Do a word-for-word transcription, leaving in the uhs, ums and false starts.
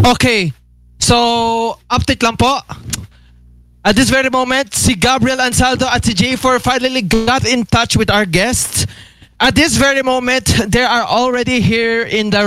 Okay. So, update lang po. At this very moment, si Gabriel Ansaldo at si J four finally got in touch with our guests. At this very moment, they are already here in the